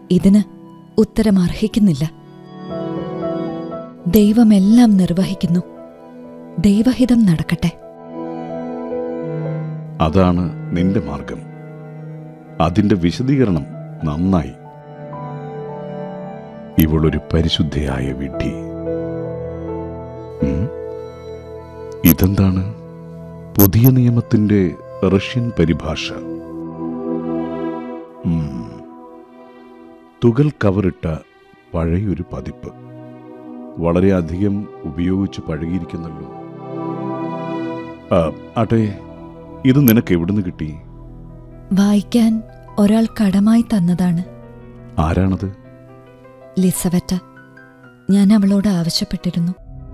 ഇതിന് ഉത്തരം അർഹിക്കുന്നില്ല. ദൈവമെല്ലാം നിർവഹിക്കുന്നു. ദൈവഹിതം നടക്കട്ടെ. അതാണ് നിന്റെ മാർഗം. അതിന്റെ വിശദീകരണം നന്നായി. ഇവളൊരു പരിശുദ്ധയായ വിഡ്ഢി. ഇതെന്താണ്? പുതിയ നിയമത്തിന്റെ റഷ്യൻ പരിഭാഷ. തുകൽ കവറിട്ട പഴയൊരു പതിപ്പ്. വളരെയധികം ഉപയോഗിച്ച് പഴകിയിരിക്കുന്നല്ലോ. ആട്ടെ, ഇത് നിനക്ക് എവിടുന്ന് കിട്ടി? വായിക്കാൻ ഒരാൾ കടമായി തന്നതാണ്. ആരാണത്? ലിസവറ്റ. ഞാൻ അവളോട് ആവശ്യപ്പെട്ടിരുന്നു.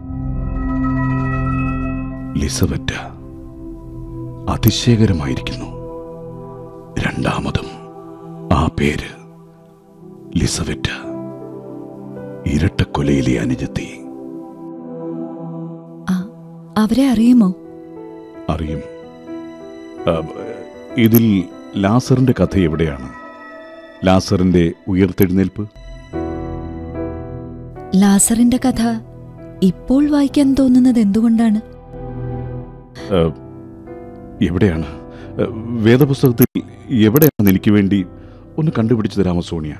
ലിസവറ്റ, അതിശയകരമായിരിക്കുന്നു. രണ്ടാമതും ആ പേര് ലിസവറ്റ. ഇരട്ടക്കൊലയിലെ അനുജത്തി. അവരെ അറിയുമോ? അറിയും. ഇതിൽ ലാസറിന്റെ കഥ എവിടെയാണ്? ലാസറിന്റെ ഉയർത്തെഴുന്നേൽപ്പ്. ലാസറിന്റെ കഥ ഇപ്പോൾ വായിക്കാൻ തോന്നുന്നത് എന്തുകൊണ്ടാണ്? എവിടെയാണ്? വേദപുസ്തകത്തിൽ എവിടെയാണ്? എനിക്ക് വേണ്ടി ഒന്ന് കണ്ടുപിടിച്ചു തരാമോ സോണിയ?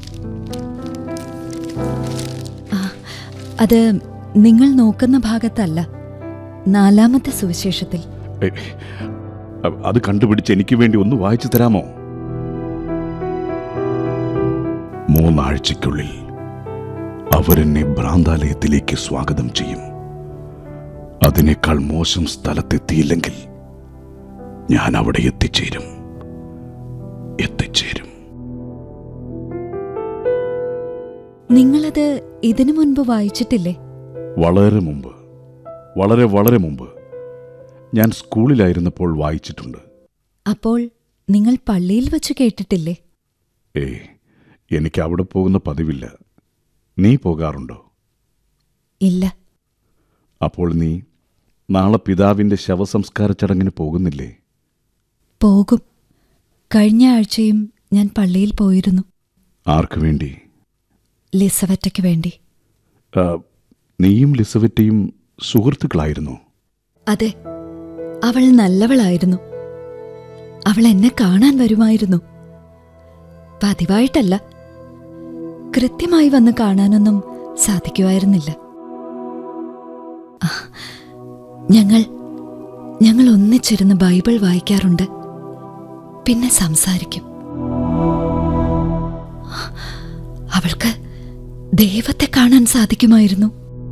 അത് നിങ്ങൾ നോക്കുന്ന ഭാഗത്തല്ല, 4-ാമത്തെ സുവിശേഷത്തിൽ. അത് കണ്ടുപിടിച്ച് എനിക്ക് വേണ്ടി ഒന്ന് വായിച്ചു തരാമോ? 3 ആഴ്ചയ്ക്കുള്ളിൽ അവരെന്നെ ഭ്രാന്താലയത്തിലേക്ക് സ്വാഗതം ചെയ്യും. അതിനേക്കാൾ മോശം സ്ഥലത്തെത്തിയില്ലെങ്കിൽ ഞാൻ അവിടെ എത്തിച്ചേരും. നിങ്ങളത് ഇതിനു മുൻപ് വായിച്ചിട്ടില്ലേ? വളരെ മുമ്പ്, വളരെ വളരെ മുമ്പ്. ഞാൻ സ്കൂളിലായിരുന്നപ്പോൾ വായിച്ചിട്ടുണ്ട്. അപ്പോൾ നിങ്ങൾ പള്ളിയിൽ വച്ച് കേട്ടിട്ടില്ലേ? എനിക്ക് അവിടെ പോകുന്ന പതിവില്ല. നീ പോകാറുണ്ടോ? ഇല്ല. അപ്പോൾ നീ നാളെ പിതാവിന്റെ ശവസംസ്കാര ചടങ്ങിന് പോകുന്നില്ലേ? പോകും. കഴിഞ്ഞ ആഴ്ചയും ഞാൻ പള്ളിയിൽ പോയിരുന്നു. ആർക്കു വേണ്ടി? ലിസവറ്റയ്ക്ക് വേണ്ടി. നീയും ലിസവറ്റയും സുഹൃത്തുക്കളായിരുന്നോ? അതെ, അവൾ നല്ലവളായിരുന്നു. അവൾ എന്നെ കാണാൻ വരുമായിരുന്നു. പതിവായിട്ടല്ല, കൃത്യമായി വന്ന് കാണാനൊന്നും സാധിക്കുമായിരുന്നില്ല. ഞങ്ങൾ ഒന്നിച്ചിരുന്ന് ബൈബിൾ വായിക്കാറുണ്ട്, പിന്നെ സംസാരിക്കും. അവൾക്ക് ദൈവത്തെ കാണാൻ സാധിക്കുമായിരുന്നു.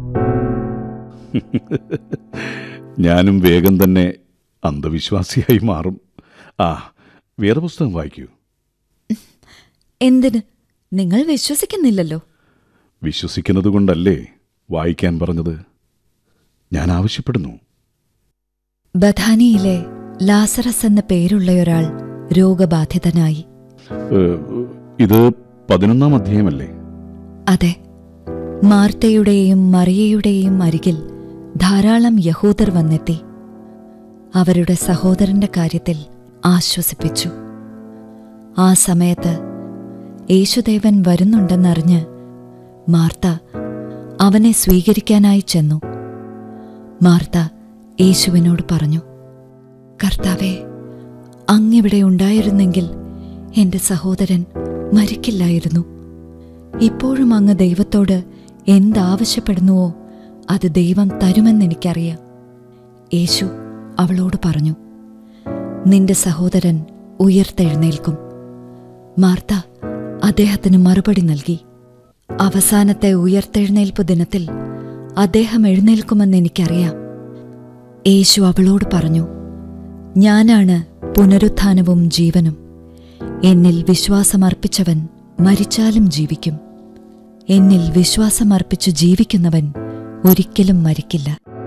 ഞാനും വേഗം തന്നെ അന്ധവിശ്വാസിയായി മാറും. വേദപുസ്തകം വായിക്കൂ. എന്തിന്? നിങ്ങൾ വിശ്വസിക്കുന്നില്ലല്ലോ. വിശ്വസിക്കുന്നത് കൊണ്ടല്ലേ വായിക്കാൻ പറഞ്ഞത്? ഞാൻ ആവശ്യപ്പെടുന്നു. ബഥാനിയിലെ ലാസറസ് എന്ന പേരുള്ളയൊരാൾ രോഗബാധിതനായി. ഇത് 11-ാം അധ്യായമല്ലേ? അതെ. മാർത്തയുടെയും മറിയയുടെയും അരികിൽ ധാരാളം യഹൂദർ വന്നെത്തി. അവരുടെ സഹോദരന്റെ കാര്യത്തിൽ ആശ്വസിപ്പിച്ചു. ആ സമയത്ത് യേശുദേവൻ വരുന്നുണ്ടെന്നറിഞ്ഞ് മാർത്ത അവനെ സ്വീകരിക്കാനായി ചെന്നു. മാർത്ത യേശുവിനോട് പറഞ്ഞു, കർത്താവേ, അങ്ങിവിടെ ഉണ്ടായിരുന്നെങ്കിൽ എന്റെ സഹോദരൻ മരിക്കില്ലായിരുന്നു. ഇപ്പോഴും അങ്ങ് ദൈവത്തോട് എന്താവശ്യപ്പെടുന്നുവോ അത് ദൈവം തരുമെന്നെനിക്കറിയാം. യേശു അവളോട് പറഞ്ഞു, നിന്റെ സഹോദരൻ ഉയർത്തെഴുന്നേൽക്കും. മാർത്ത അദ്ദേഹത്തിന് മറുപടി നൽകി, അവസാനത്തെ ഉയർത്തെഴുന്നേൽപ്പ് ദിനത്തിൽ അദ്ദേഹം എഴുന്നേൽക്കുമെന്നെനിക്കറിയാം. യേശു അവളോട് പറഞ്ഞു, ഞാനാണ് പുനരുത്ഥാനവും ജീവനും. എന്നിൽ വിശ്വാസമർപ്പിച്ചവൻ മരിച്ചാലും ജീവിക്കും. എന്നിൽ വിശ്വാസമർപ്പിച്ചു ജീവിക്കുന്നവൻ ഒരിക്കലും മരിക്കില്ല.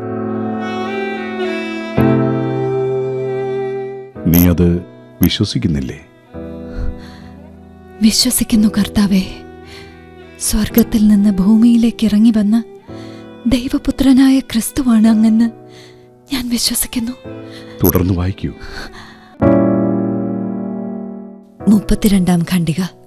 നീ അത് വിശ്വസിക്കുന്നില്ലേ? വിശ്വസിക്കുന്നു കർത്താവേ. സ്വർഗത്തിൽ നിന്ന് ഭൂമിയിലേക്ക് ഇറങ്ങി വന്ന ദൈവപുത്രനായ ക്രിസ്തുവാണ് അങ്ങെന്ന് ഞാൻ വിശ്വസിക്കുന്നു. തുടർന്ന് വായിക്കൂ. 32-ാം ഖണ്ഡിക.